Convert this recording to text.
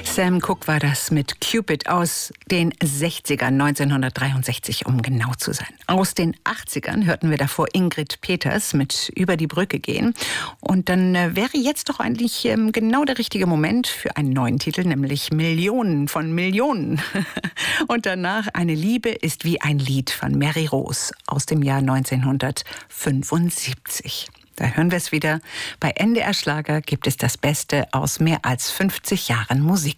Sam Cooke war das mit Cupid aus den 60ern, 1963, um genau zu sein. Aus den 80ern hörten wir davor Ingrid Peters mit Über die Brücke gehen. Und dann wäre jetzt doch eigentlich genau der richtige Moment für einen neuen Titel, nämlich Millionen von Millionen. Und danach Eine Liebe ist wie ein Lied von Mary Rose aus dem Jahr 1975. Da hören wir es wieder. Bei NDR Schlager gibt es das Beste aus mehr als 50 Jahren Musik.